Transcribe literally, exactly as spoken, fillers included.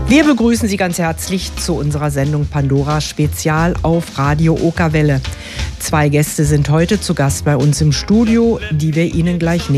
Wir begrüßen Sie ganz herzlich zu unserer Sendung Pandora Spezial auf Radio Okerwelle. Zwei Gäste sind heute zu Gast bei uns im Studio, die wir Ihnen gleich